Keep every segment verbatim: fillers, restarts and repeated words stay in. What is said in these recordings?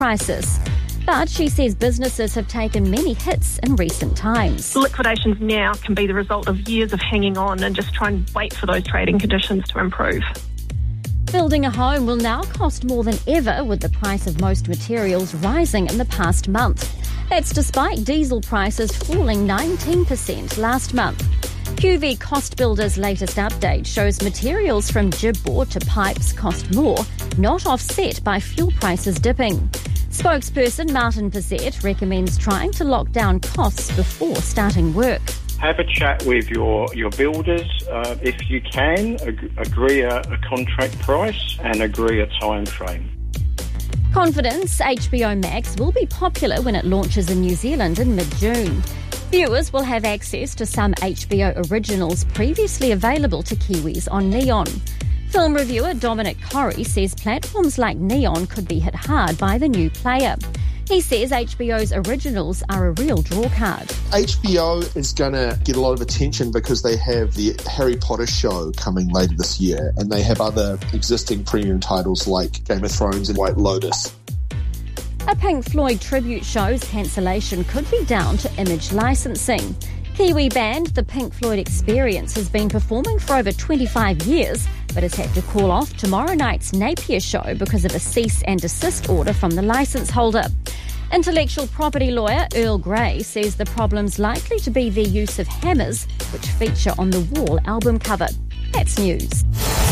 crisis. But she says businesses have taken many hits in recent times. Liquidations now can be the result of years of hanging on and just trying to wait for those trading conditions to improve. Building a home will now cost more than ever, with the price of most materials rising in the past month. That's despite diesel prices falling nineteen percent last month. Q V Cost Builder's latest update shows materials from gibboard to pipes cost more, not offset by fuel prices dipping. Spokesperson Martin Pizzette recommends trying to lock down costs before starting work. Have a chat with your, your builders. Uh, if you can, ag- agree a, a contract price and agree a time frame. Confidence H B O Max will be popular when it launches in New Zealand in mid-June. Viewers will have access to some H B O originals previously available to Kiwis on Neon. Film reviewer Dominic Corrie says platforms like Neon could be hit hard by the new player. He says H B O's originals are a real drawcard. H B O is going to get a lot of attention because they have the Harry Potter show coming later this year, and they have other existing premium titles like Game of Thrones and White Lotus. A Pink Floyd tribute show's cancellation could be down to image licensing. Kiwi band The Pink Floyd Experience has been performing for over twenty-five years, but has had to call off tomorrow night's Napier show because of a cease and desist order from the licence holder. Intellectual property lawyer Earl Grey says the problem's likely to be their use of hammers, which feature on the Wall album cover. That's news.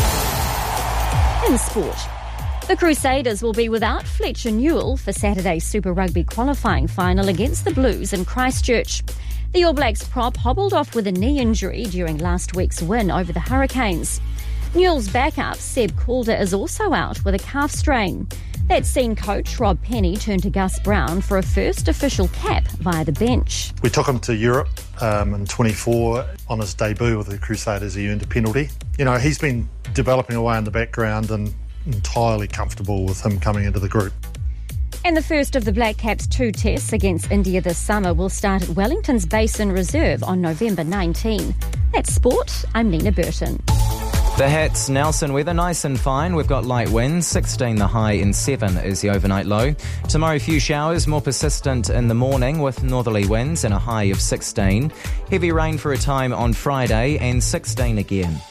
In sport. The Crusaders will be without Fletcher Newell for Saturday's Super Rugby qualifying final against the Blues in Christchurch. The All Blacks prop hobbled off with a knee injury during last week's win over the Hurricanes. Newell's backup, Seb Calder, is also out with a calf strain. That's seen coach Rob Penny turn to Gus Brown for a first official cap via the bench. We took him to Europe um, in twenty-four. On his debut with the Crusaders, he earned a penalty. You know, he's been developing away in the background and entirely comfortable with him coming into the group. And the first of the Black Caps' two tests against India this summer will start at Wellington's Basin Reserve on November nineteenth. That's sport. I'm Nina Burton. The Hats, Nelson weather, nice and fine. We've got light winds, sixteen the high and seven is the overnight low. Tomorrow, few showers, more persistent in the morning with northerly winds and a high of sixteen. Heavy rain for a time on Friday and sixteen again.